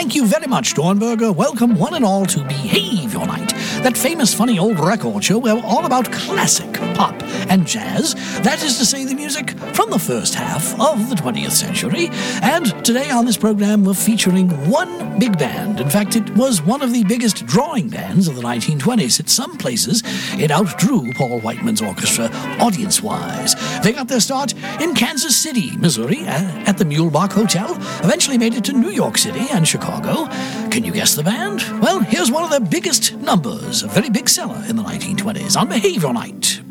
Thank you very much, Dornberger. Welcome one and all to Behave Your Night, that famous funny old record show where we're all about classic pop and jazz. That is to say, the music from the first half of the 20th century. And today on this program, we're featuring one big band. In fact, it was one of the biggest drawing bands of the 1920s. At some places, it outdrew Paul Whiteman's orchestra audience-wise. They got their start in Kansas City, Missouri, at the Mulebach Hotel, eventually made it to New York City and Chicago. Can you guess the band? Well, here's one of their biggest numbers, a very big seller in the 1920s on Behave Your Night.